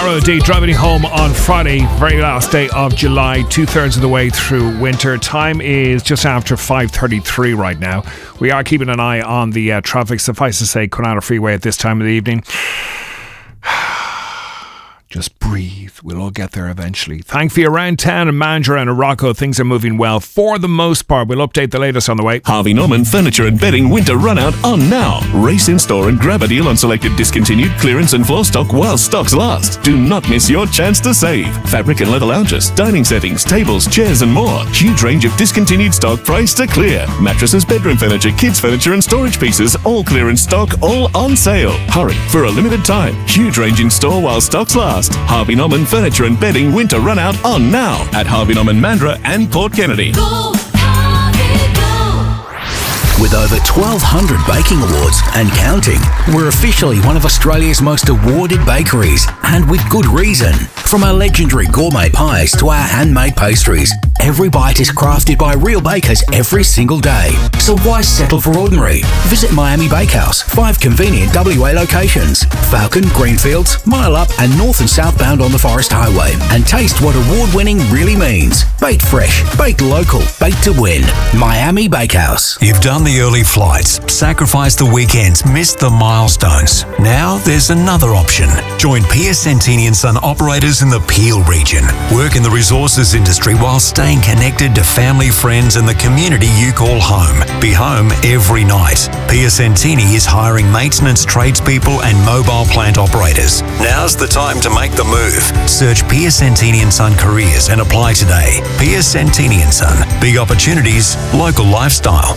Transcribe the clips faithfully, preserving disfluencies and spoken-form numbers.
Laura D driving home on Friday, very last day of July, two-thirds of the way through winter. Time is just after five thirty-three right now. We are keeping an eye on the uh, traffic. Suffice to say, Kwinana Freeway at this time of the evening. Just breathe. We'll all get there eventually. Thankfully, around town in Mandurah and Morocco, things are moving well for the most part. We'll update the latest on the way. Harvey Norman Furniture and Bedding Winter Runout on now. Race in store and grab a deal on selected discontinued clearance and floor stock while stocks last. Do not miss your chance to save. Fabric and leather lounges, dining settings, tables, chairs and more. Huge range of discontinued stock priced to clear. Mattresses, bedroom furniture, kids furniture and storage pieces, all clearance stock, all on sale. Hurry for a limited time. Huge range in store while stocks last. Harvey Norman Furniture and Bedding Winter Runout on now at Harvey Norman Mandurah and Port Kennedy. Go, Harvey, go. With over twelve hundred baking awards and counting, we're officially one of Australia's most awarded bakeries, and with good reason. From our legendary gourmet pies to our handmade pastries, every bite is crafted by real bakers every single day. So why settle for ordinary? Visit Miami Bakehouse, five convenient W A locations, Falcon, Greenfields, Mile Up and north and southbound on the Forest Highway, and taste what award-winning really means. Baked fresh, baked local, baked to win. Miami Bakehouse. You've done the early flights, sacrificed the weekends, missed the milestones. Now there's another option. Join Piacentini and Son operators in the Peel region. Work in the resources industry while staying connected to family, friends and the community you call home. Be home every night. Piacentini is hiring maintenance tradespeople and mobile plant operators. Now's the time to make the move. Search Piacentini and Son Careers and apply today. Piacentini and Son. Big opportunities, local lifestyle.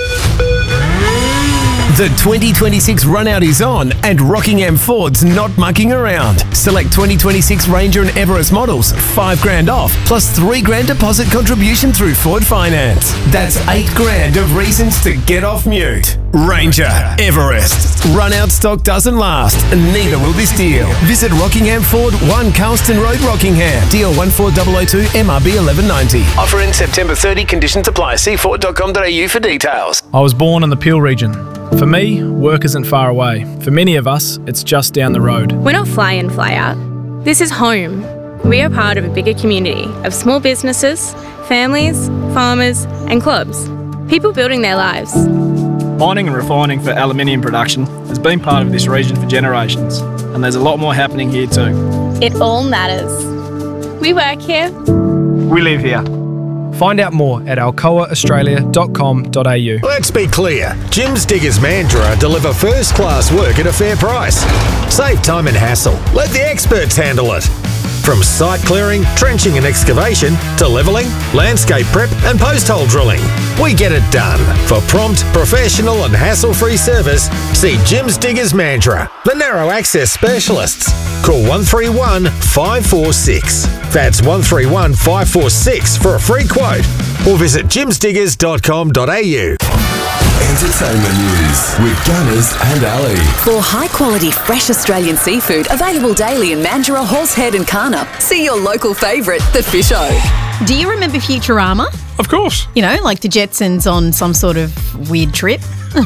The twenty twenty-six runout is on and Rockingham Ford's not mucking around. Select twenty twenty-six Ranger and Everest models, five grand off, plus three grand deposit contribution through Ford Finance. That's eight grand of reasons to get off mute. Ranger, Everest. Runout stock doesn't last, and neither will this deal. Visit Rockingham Ford, one Carlston Road, Rockingham. D L one four zero zero two, M R B eleven ninety. Offer in September thirtieth, conditions apply. See ford dot com dot a u for details. I was born in the Peel region. For me, work isn't far away. For many of us, it's just down the road. We're not fly in, fly out. This is home. We are part of a bigger community of small businesses, families, farmers and clubs. People building their lives. Mining and refining for aluminium production has been part of this region for generations, and there's a lot more happening here too. It all matters. We work here. We live here. Find out more at alcoa australia dot com dot a u. Let's be clear. Jim's Diggers Mandurah deliver first-class work at a fair price. Save time and hassle. Let the experts handle it. From site clearing, trenching and excavation, to levelling, landscape prep and post-hole drilling. We get it done. For prompt, professional and hassle-free service, see Jim's Diggers Mandurah, the narrow access specialists. Call one three one, five four six. That's one three one, five four six for a free quote. Or visit jims diggers dot com dot a u. Entertainment news with Gunners and Ali. For high-quality, fresh Australian seafood available daily in Mandurah, Horsehead and Karnup, see your local favourite, The Fish O. Do you remember Futurama? Of course. You know, like the Jetsons on some sort of weird trip.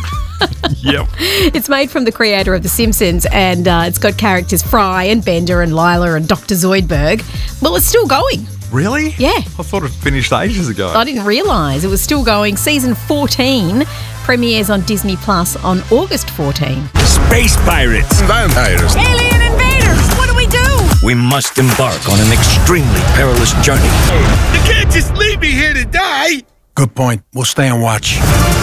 Yep. It's made from the creator of The Simpsons, and uh, it's got characters Fry and Bender and Lila and Doctor Zoidberg. Well, it's still going. Really? Yeah. I thought it finished ages ago. I didn't realise it was still going. Season fourteen premieres on Disney Plus on August fourteenth. Space pirates. Vampires. Alien invaders. What do we do? We must embark on an extremely perilous journey. You can't just leave me here to die. Good point. We'll stay and watch.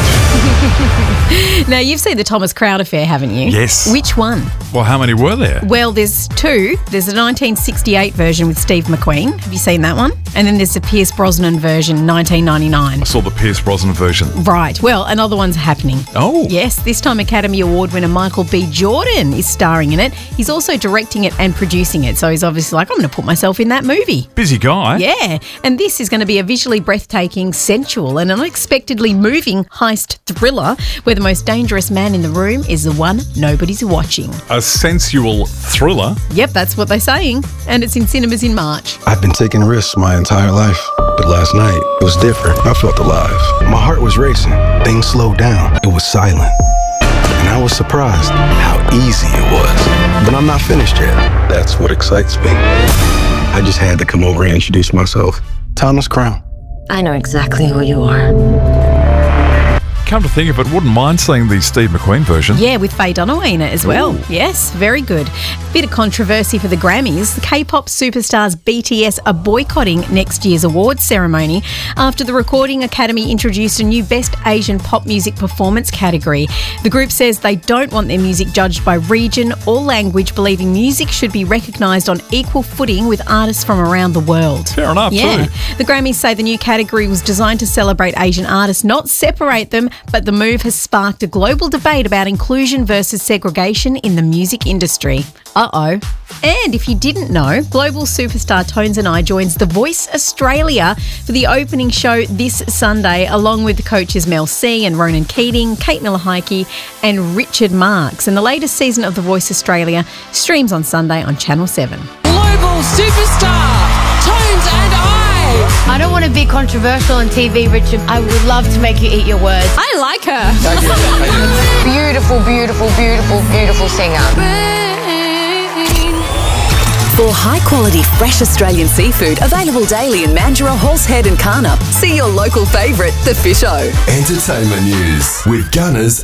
Now, you've seen the Thomas Crown Affair, haven't you? Yes. Which one? Well, how many were there? Well, there's two. There's a nineteen sixty-eight version with Steve McQueen. Have you seen that one? And then there's the Pierce Brosnan version, nineteen ninety-nine. I saw the Pierce Brosnan version. Right. Well, another one's happening. Oh. Yes, this time Academy Award winner Michael B. Jordan is starring in it. He's also directing it and producing it. So he's obviously like, I'm going to put myself in that movie. Busy guy. Yeah. And this is going to be a visually breathtaking, sensual and unexpectedly moving heist thriller where the most dangerous man in the room is the one nobody's watching. A sensual thriller? Yep, that's what they're saying. And it's in cinemas in March. I've been taking risks my entire life, but last night it was different. I felt alive. My heart was racing. Things slowed down. It was silent. And I was surprised how easy it was. But I'm not finished yet. That's what excites me. I just had to come over and introduce myself. Thomas Crown. I know exactly who you are. Come to think of it, wouldn't mind seeing the Steve McQueen version. Yeah, with Faye Dunaway in it as well. Ooh. Yes, very good. Bit of controversy for the Grammys. The K-pop superstars B T S are boycotting next year's awards ceremony after the Recording Academy introduced a new Best Asian Pop Music Performance category. The group says they don't want their music judged by region or language, believing music should be recognised on equal footing with artists from around the world. Fair enough, yeah. too. The Grammys say the new category was designed to celebrate Asian artists, not separate them, but the move has sparked a global debate about inclusion versus segregation in the music industry. Uh-oh. And if you didn't know, global superstar Tones and I joins The Voice Australia for the opening show this Sunday, along with the coaches Mel C and Ronan Keating, Kate Miller-Heidke and Richard Marks. And the latest season of The Voice Australia streams on Sunday on Channel seven. Global superstar Tones and I. I don't want to be controversial on T V, Richard. I would love to make you eat your words. I like her. Beautiful, beautiful, beautiful, beautiful singer. For high-quality, fresh Australian seafood available daily in Mandurah, Horsehead and Carnup, see your local favourite, The Fish O. Entertainment news with Gunners